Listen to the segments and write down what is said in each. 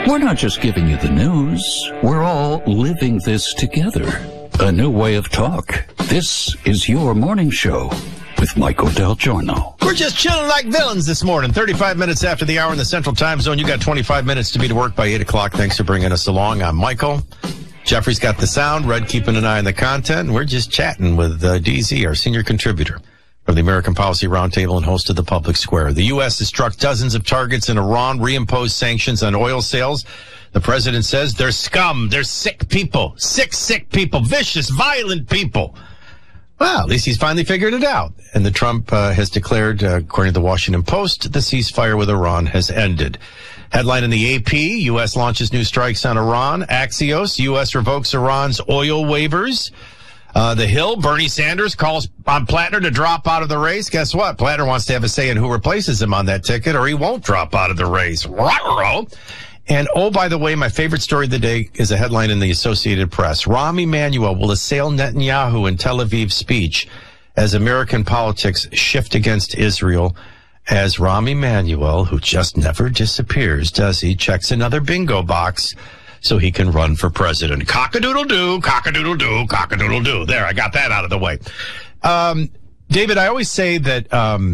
We're not just giving you the news. We're all living this together. A new way of talk. This is your morning show with Michael Del Giorno. We're just chilling like villains this morning. 35 minutes after the hour in the Central Time Zone. You got 25 minutes to be to work by 8 o'clock. Thanks for bringing us along. I'm Michael. Jeffrey's got the sound. Red keeping an eye on the content. We're just chatting with DZ, our senior contributor from the American Policy Roundtable and host of the Public Square. The U.S. has struck dozens of targets in Iran, reimposed sanctions on oil sales. The president says they're scum. They're sick people. Sick people. Vicious, violent people. Well, at least he's finally figured it out. And the Trump has declared, according to the Washington Post, the ceasefire with Iran has ended. Headline in the AP, U.S. launches new strikes on Iran. Axios, U.S. revokes Iran's oil waivers. The Hill, Bernie Sanders calls on Plattner to drop out of the race. Guess what? Plattner wants to have a say in who replaces him on that ticket, or he won't drop out of the race. And, oh, by the way, my favorite story of the day is a headline in the Associated Press. Rahm Emanuel will assail Netanyahu in Tel Aviv speech as American politics shift against Israel, as Rahm Emanuel, who just never disappears, does he, checks another bingo box so he can run for president. Cock-a-doodle-doo, cock-a-doodle-doo, cock-a-doodle-doo. There, I got that out of the way. David, I always say that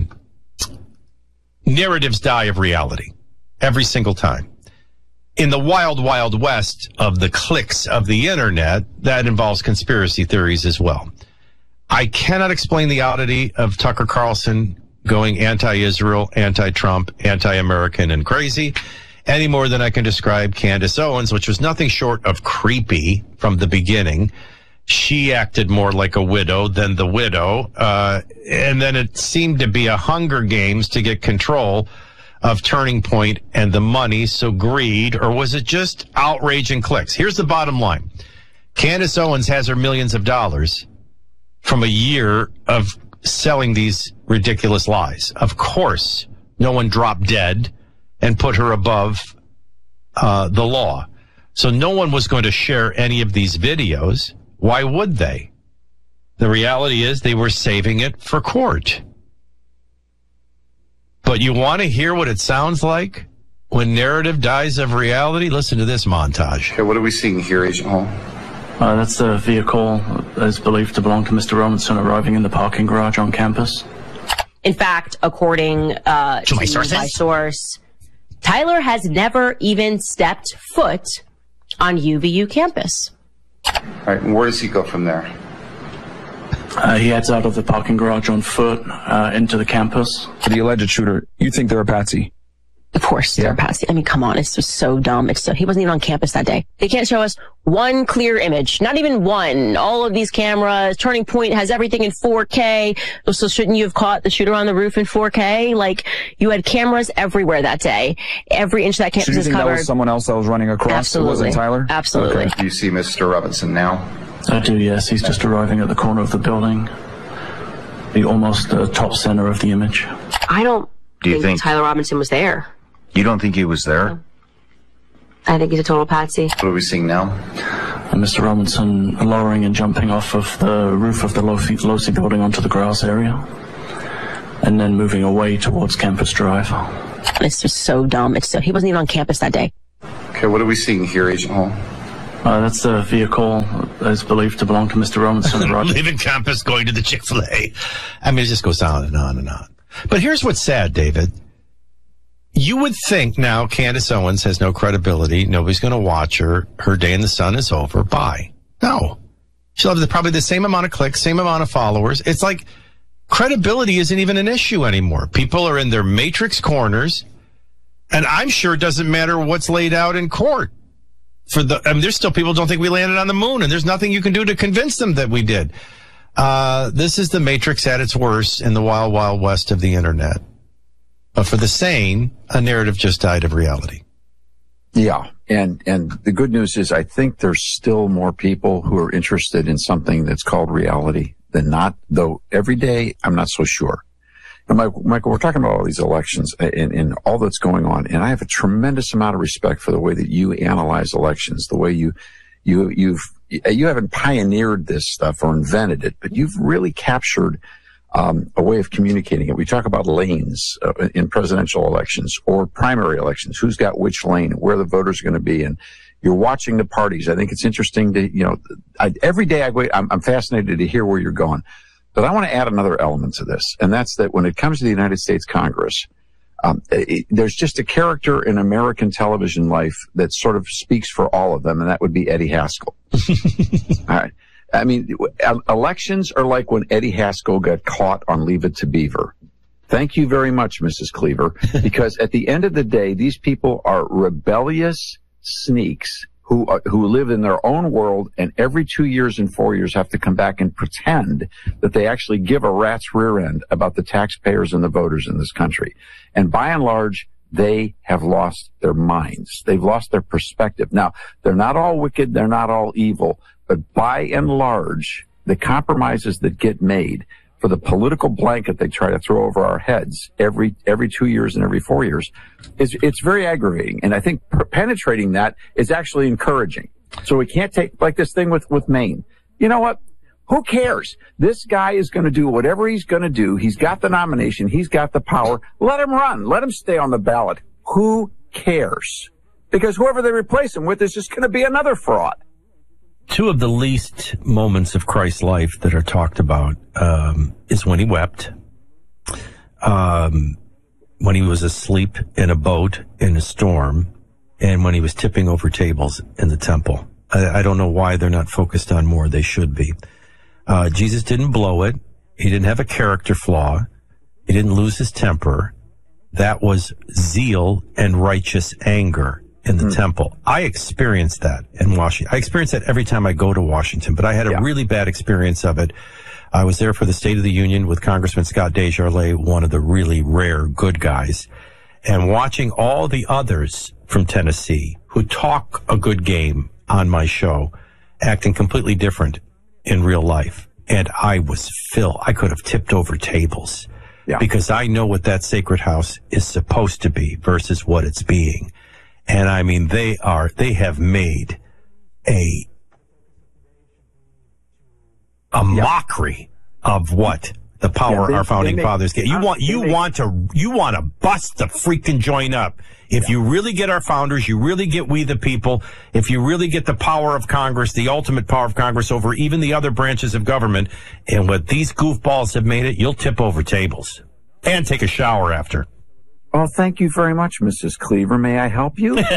narratives die of reality every single time. In the wild, wild west of the clicks of the internet, that involves conspiracy theories as well. I cannot explain the oddity of Tucker Carlson going anti-Israel, anti-Trump, anti-American, and crazy any more than I can describe Candace Owens, which was nothing short of creepy from the beginning. She acted more like a widow than the widow. And then it seemed to be a Hunger Games to get control of Turning Point and the money. So greed, or was it just outrage and clicks? Here's the bottom line. Candace Owens has her millions of dollars from a year of selling these ridiculous lies. Of course, no one dropped dead and put her above the law. So no one was going to share any of these videos. Why would they? The reality is they were saving it for court. But you want to hear what it sounds like when narrative dies of reality? Listen to this montage. Okay, what are we seeing here, Agent Hall? That's a vehicle that is believed to belong to Mr. Robinson arriving in the parking garage on campus. In fact, according to my source, Tyler has never even stepped foot on UVU campus. All right, and where does he go from there? He heads out of the parking garage on foot into the campus. The alleged shooter, you think they're a patsy? Of course, they're a patsy. I mean, come on, it's just so dumb. He wasn't even on campus that day. They can't show us one clear image, not even one. All of these cameras, Turning Point has everything in 4K. So shouldn't you have caught the shooter on the roof in 4K? Like, you had cameras everywhere that day. Every inch of that campus is covered. That was someone else that was running across? Absolutely. It wasn't Tyler? Absolutely. Okay. Do you see Mr. Robinson now? I do, yes. He's just arriving at the corner of the building. The almost top center of the image. I don't think Tyler Robinson was there. You don't think he was there? No. I think he's a total patsy. What are we seeing now? And Mr. Robinson lowering and jumping off of the roof of the Losi building onto the grass area. And then moving away towards Campus Drive. It's just so dumb. He wasn't even on campus that day. Okay, what are we seeing here, Agent Hall? That's a vehicle that is believed to belong to Mr. Robinson. Leaving campus, going to the Chick-fil-A. I mean, it just goes on and on and on. But here's what's sad, David. You would think now Candace Owens has no credibility. Nobody's going to watch her. Her day in the sun is over. Bye. No. She'll have probably the same amount of clicks, same amount of followers. It's like credibility isn't even an issue anymore. People are in their matrix corners, and I'm sure it doesn't matter what's laid out in court. There's still people who don't think we landed on the moon, and there's nothing you can do to convince them that we did. This is the matrix at its worst in the wild, wild west of the internet. But for the sane, a narrative just died of reality. Yeah. And the good news is I think there's still more people who are interested in something that's called reality than not, though every day I'm not so sure. And Michael, we're talking about all these elections and all that's going on, and I have a tremendous amount of respect for the way that you analyze elections, the way you haven't pioneered this stuff or invented it, but you've really captured a way of communicating it. We talk about lanes in presidential elections or primary elections. Who's got which lane, where the voters are going to be, and you're watching the parties. I think it's interesting to, every day I'm fascinated to hear where you're going. But I want to add another element to this, and that's that when it comes to the United States Congress, there's just a character in American television life that sort of speaks for all of them, and that would be Eddie Haskell. All right. I mean, elections are like when Eddie Haskell got caught on Leave It to Beaver. Thank you very much, Mrs. Cleaver, because at the end of the day, these people are rebellious sneaks who live in their own world, and every 2 years and 4 years have to come back and pretend that they actually give a rat's rear end about the taxpayers and the voters in this country. And by and large, they have lost their minds. They've lost their perspective. Now, they're not all wicked. They're not all evil. But by and large, the compromises that get made for the political blanket they try to throw over our heads every 2 years and every 4 years it's very aggravating. And I think penetrating that is actually encouraging. So we can't take like this thing with Maine. You know what? Who cares? This guy is going to do whatever he's going to do. He's got the nomination. He's got the power. Let him run. Let him stay on the ballot. Who cares? Because whoever they replace him with is just going to be another fraud. Two of the least moments of Christ's life that are talked about is when he wept, when he was asleep in a boat in a storm, and when he was tipping over tables in the temple. I don't know why they're not focused on more. They should be. Jesus didn't blow it. He didn't have a character flaw. He didn't lose his temper. That was zeal and righteous anger in the temple. I experienced that in Washington. I experience that every time I go to Washington, but I had a really bad experience of it. I was there for the State of the Union with Congressman Scott Desjardins, one of the really rare good guys, and watching all the others from Tennessee who talk a good game on my show, acting completely different in real life. And I was filled. I could have tipped over tables because I know what that sacred house is supposed to be versus what it's being. And I mean, they have made a mockery of what the power our founding fathers get. You want to bust the freaking joint up. If you really get our founders, you really get we the people, if you really get the power of Congress, the ultimate power of Congress over even the other branches of government, and what these goofballs have made it, you'll tip over tables and take a shower after. Well, thank you very much, Mrs. Cleaver. May I help you? May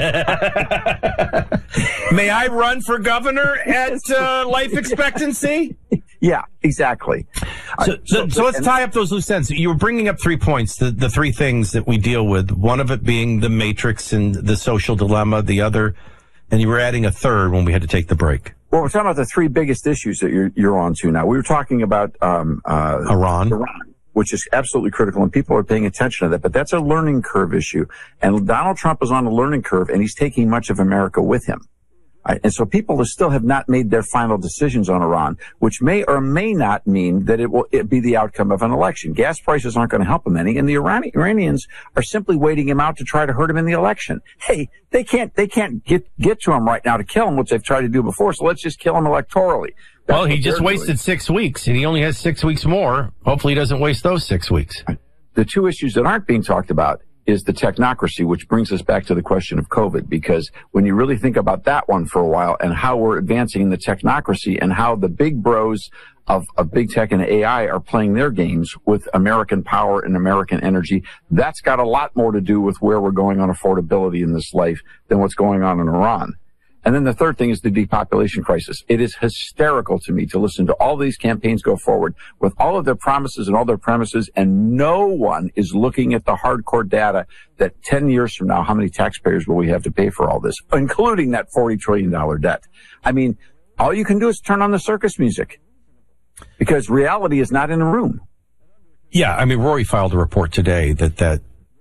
I run for governor at life expectancy? Yeah, exactly. So let's tie up those loose ends. You were bringing up 3 points, the three things that we deal with, one of it being the matrix and the social dilemma, the other, and you were adding a third when we had to take the break. Well, we're talking about the three biggest issues that you're on to now. We were talking about Iran, which is absolutely critical, and people are paying attention to that. But that's a learning curve issue. And Donald Trump is on a learning curve, and he's taking much of America with him. Right? And so people still have not made their final decisions on Iran, which may or may not mean that it will be the outcome of an election. Gas prices aren't going to help him any, and the Iranians are simply waiting him out to try to hurt him in the election. Hey, they can't get to him right now to kill him, which they've tried to do before, so let's just kill him electorally. Well, he just wasted 6 weeks, and he only has 6 weeks more. Hopefully he doesn't waste those 6 weeks. The two issues that aren't being talked about is the technocracy, which brings us back to the question of COVID, because when you really think about that one for a while and how we're advancing in the technocracy and how the big bros of big tech and AI are playing their games with American power and American energy, that's got a lot more to do with where we're going on affordability in this life than what's going on in Iran. And then the third thing is the depopulation crisis. It is hysterical to me to listen to all these campaigns go forward with all of their promises and all their premises, and no one is looking at the hardcore data that 10 years from now, how many taxpayers will we have to pay for all this, including that $40 trillion debt? I mean, all you can do is turn on the circus music because reality is not in the room. Yeah, I mean, Rory filed a report today that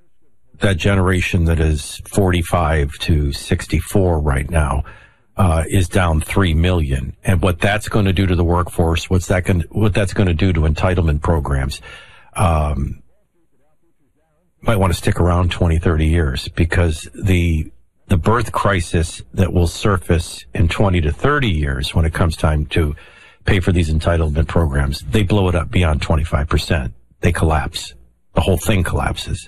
generation that is 45 to 64 right now is down 3 million. And what that's going to do to the workforce, what that's going to do to entitlement programs, might want to stick around 20, 30 years, because the birth crisis that will surface in 20 to 30 years when it comes time to pay for these entitlement programs, they blow it up beyond 25%. They collapse. The whole thing collapses.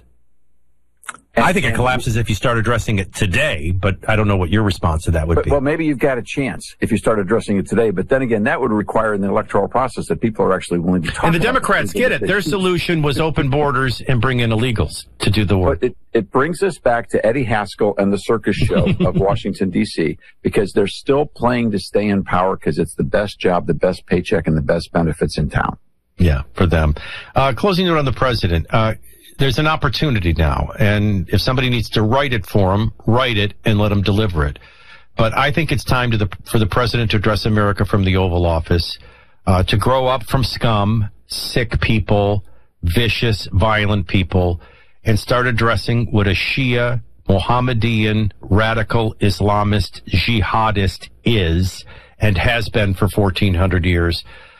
I think it collapses if you start addressing it today, but I don't know what your response to that would be. Well, maybe you've got a chance if you start addressing it today, but then again, that would require in the electoral process that people are actually willing to talk. And the Democrats get it. Their solution was open borders and bring in illegals to do the work. But it brings us back to Eddie Haskell and the circus show of Washington, D.C., because they're still playing to stay in power because it's the best job, the best paycheck, and the best benefits in town. Yeah, for them. Closing note on the president. There's an opportunity now, and if somebody needs to write it for him, write it and let him deliver it. But I think it's time for the president to address America from the Oval Office, to grow up from scum, sick people, vicious, violent people, and start addressing what a Shia, Mohammedan, radical Islamist, jihadist is and has been for 1,400 years.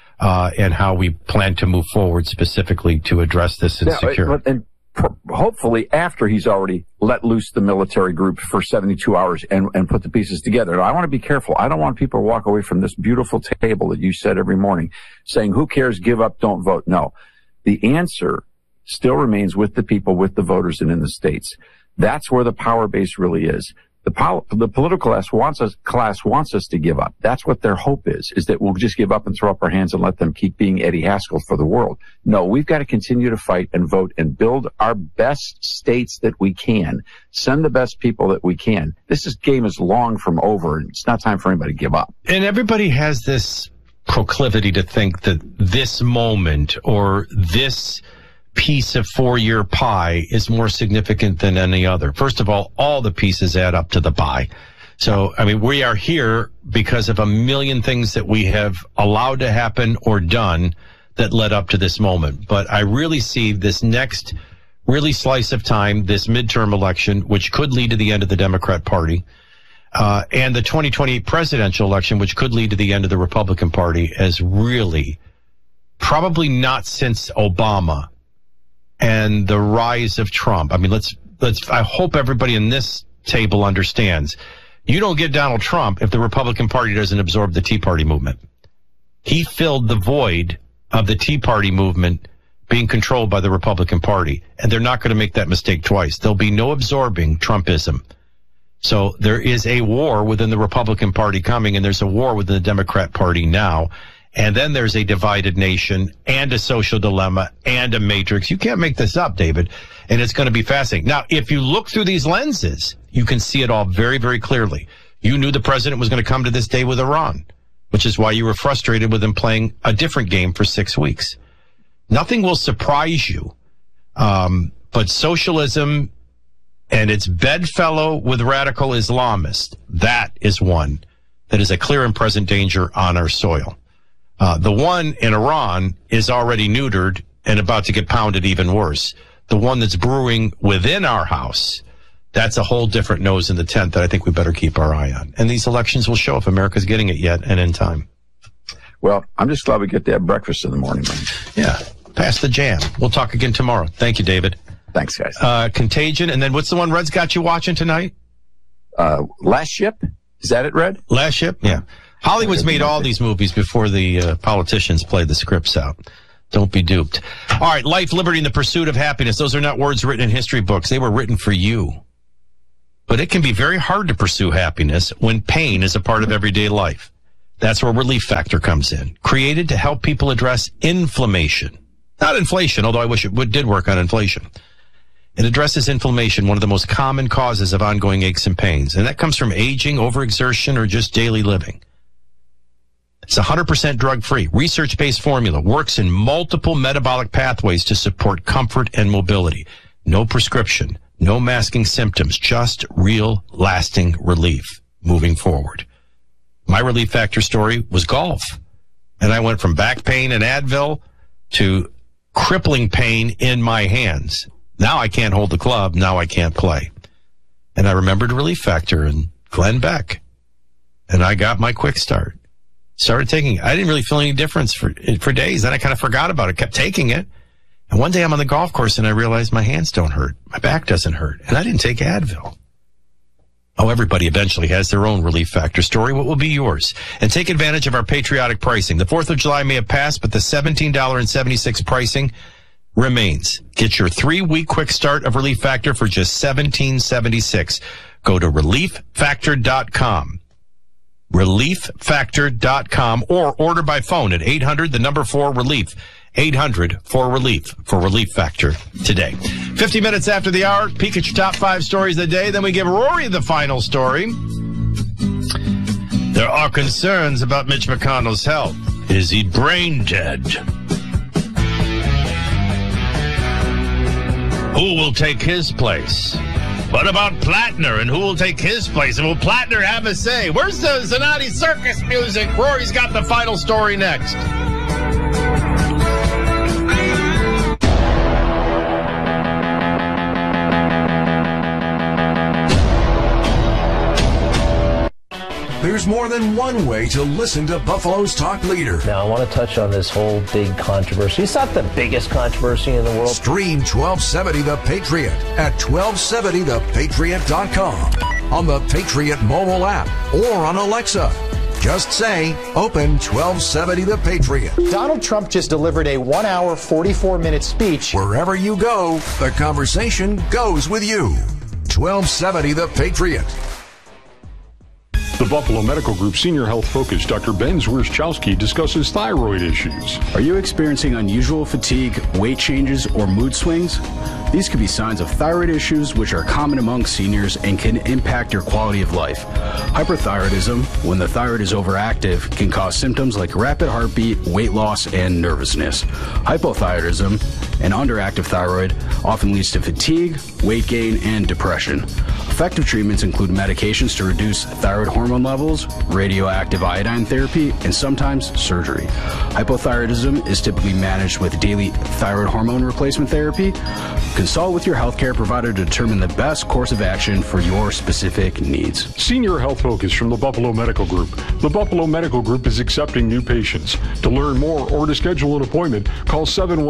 And how we plan to move forward specifically to address this insecurity. And hopefully after he's already let loose the military group for 72 hours and put the pieces together. Now, I want to be careful. I don't want people to walk away from this beautiful table that you said every morning saying, who cares, give up, don't vote. No, the answer still remains with the people, with the voters, and in the states. That's where the power base really is. The political class wants us to give up. That's what their hope is that we'll just give up and throw up our hands and let them keep being Eddie Haskell for the world. No, we've got to continue to fight and vote and build our best states that we can. Send the best people that we can. This game is long from over, and it's not time for anybody to give up. And everybody has this proclivity to think that this moment or this piece of 4-year pie is more significant than any other. First of all the pieces add up to the pie. So, I mean, we are here because of a million things that we have allowed to happen or done that led up to this moment. But I really see this next really slice of time, this midterm election, which could lead to the end of the Democrat Party, and the 2020 presidential election, which could lead to the end of the Republican Party, as really probably not since Obama and the rise of Trump. I mean, I hope everybody in this table understands. You don't get Donald Trump if the Republican Party doesn't absorb the Tea Party movement. He filled the void of the Tea Party movement being controlled by the Republican Party, and they're not going to make that mistake twice. There'll be no absorbing Trumpism. So there is a war within the Republican Party coming, and there's a war within the Democrat Party now. And then there's a divided nation and a social dilemma and a matrix. You can't make this up, David. And it's going to be fascinating. Now, if you look through these lenses, you can see it all very, very clearly. You knew the president was going to come to this day with Iran, which is why you were frustrated with him playing a different game for 6 weeks. Nothing will surprise you. But socialism and its bedfellow with radical Islamists, that is one that is a clear and present danger on our soil. The one in Iran is already neutered and about to get pounded even worse. The one that's brewing within our house, that's a whole different nose in the tent that I think we better keep our eye on. And these elections will show if America's getting it yet and in time. Well, I'm just glad we get to have breakfast in the morning, man. Yeah, pass the jam. We'll talk again tomorrow. Thank you, David. Thanks, guys. Contagion, and then what's the one Red's got you watching tonight? Last Ship? Is that it, Red? Last Ship, yeah. Hollywood's made all these movies before the politicians play the scripts out. Don't be duped. All right, life, liberty, and the pursuit of happiness. Those are not words written in history books. They were written for you. But it can be very hard to pursue happiness when pain is a part of everyday life. That's where Relief Factor comes in. Created to help people address inflammation. Not inflation, although I wish it did work on inflation. It addresses inflammation, one of the most common causes of ongoing aches and pains. And that comes from aging, overexertion, or just daily living. It's 100% drug-free, research-based formula, works in multiple metabolic pathways to support comfort and mobility. No prescription, no masking symptoms, just real lasting relief moving forward. My Relief Factor story was golf. And I went from back pain and Advil to crippling pain in my hands. Now I can't hold the club. Now I can't play. And I remembered Relief Factor and Glenn Beck. And I got my quick start. Started taking it. I didn't really feel any difference for days. Then I kind of forgot about it, kept taking it. And one day I'm on the golf course and I realized my hands don't hurt. My back doesn't hurt. And I didn't take Advil. Oh, everybody eventually has their own Relief Factor story. What will be yours? And take advantage of our patriotic pricing. The 4th of July may have passed, but the $17.76 pricing remains. Get your 3-week quick start of Relief Factor for just $17.76. Go to ReliefFactor.com. ReliefFactor.com or order by phone at 800-4-RELIEF. 800-4-RELIEF for Relief Factor today. 50 minutes after the hour, peek at your top 5 stories of the day. Then we give Rory the final story. There are concerns about Mitch McConnell's health. Is he brain dead? Who will take his place? What about Plattner and who will take his place? And will Plattner have a say? Where's the Zanotti Circus music? Rory's got the final story next. There's more than one way to listen to Buffalo's talk leader. Now, I want to touch on this whole big controversy. It's not the biggest controversy in the world. Stream 1270 The Patriot at 1270thepatriot.com, on the Patriot mobile app, or on Alexa. Just say, open 1270 The Patriot. Donald Trump just delivered a 1-hour, 44-minute speech. Wherever you go, the conversation goes with you. 1270 The Patriot. The Buffalo Medical Group Senior Health Focus, Dr. Ben Zwierczkowski, discusses thyroid issues. Are you experiencing unusual fatigue, weight changes, or mood swings? These could be signs of thyroid issues, which are common among seniors and can impact your quality of life. Hyperthyroidism, when the thyroid is overactive, can cause symptoms like rapid heartbeat, weight loss, and nervousness. Hypothyroidism, an underactive thyroid, often leads to fatigue, weight gain, and depression. Effective treatments include medications to reduce thyroid hormone levels, radioactive iodine therapy, and sometimes surgery. Hypothyroidism is typically managed with daily thyroid hormone replacement therapy. Consult with your healthcare provider to determine the best course of action for your specific needs. Senior Health Focus from the Buffalo Medical Group. The Buffalo Medical Group is accepting new patients. To learn more or to schedule an appointment, call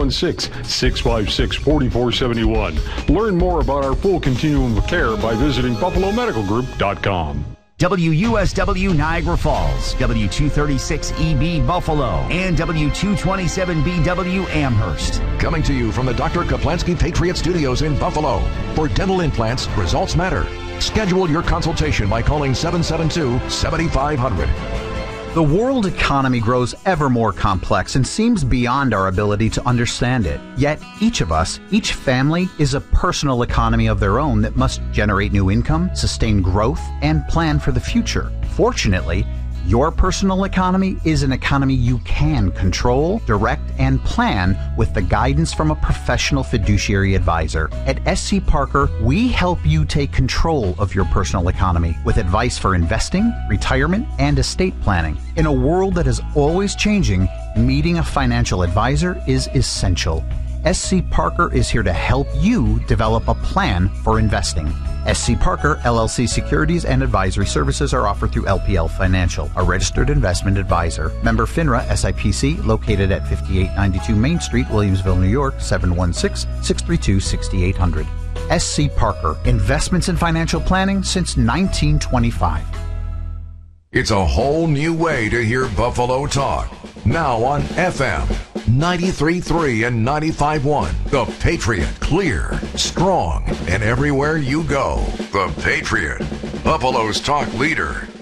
716-656-4471. Learn more about our full continuum of care by visiting BuffaloMedicalGroup.com. WUSW Niagara Falls, W236EB Buffalo, and W227BW Amherst. Coming to you from the Dr. Kaplansky Patriot Studios in Buffalo. For dental implants, results matter. Schedule your consultation by calling 772-7500. The world economy grows ever more complex and seems beyond our ability to understand it. Yet each of us, each family, is a personal economy of their own that must generate new income, sustain growth, and plan for the future. Fortunately, your personal economy is an economy you can control, direct, and plan with the guidance from a professional fiduciary advisor. At SC Parker, we help you take control of your personal economy with advice for investing, retirement, and estate planning. In a world that is always changing, meeting a financial advisor is essential. SC Parker is here to help you develop a plan for investing. SC Parker, LLC securities and advisory services are offered through LPL Financial, a registered investment advisor. Member FINRA SIPC, located at 5892 Main Street, Williamsville, New York, 716-632-6800. SC Parker, investments in financial planning since 1925. It's a whole new way to hear Buffalo talk. Now on FM 93.3 and 95.1. The Patriot. Clear, strong, and everywhere you go. The Patriot. Buffalo's talk leader.